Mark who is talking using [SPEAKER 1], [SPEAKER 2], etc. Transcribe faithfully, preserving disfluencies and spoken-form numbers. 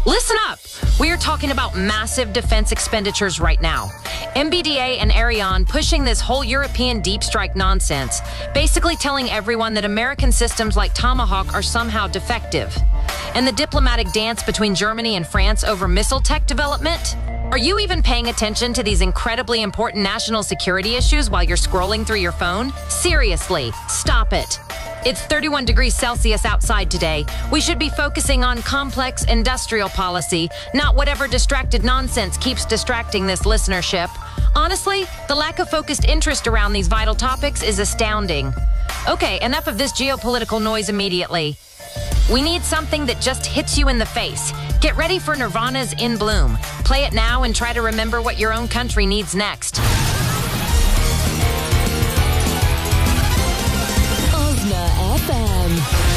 [SPEAKER 1] Listen up. We are talking about massive defense expenditures right now. M B D A and Ariane pushing this whole European deep strike nonsense, basically telling everyone that American systems like Tomahawk are somehow defective. And the diplomatic dance between Germany and France over missile tech development? Are you even paying attention to these incredibly important national security issues while you're scrolling through your phone? Seriously, stop it. It's thirty-one degrees Celsius outside today. We should be focusing on complex industrial policy, not whatever distracted nonsense keeps distracting this listenership. Honestly, the lack of focused interest around these vital topics is astounding. Okay, enough of this geopolitical noise immediately. We need something that just hits you in the face. Get ready for Nirvana's In Bloom. Play it now and try to remember what your own country needs next.
[SPEAKER 2] Osna F M.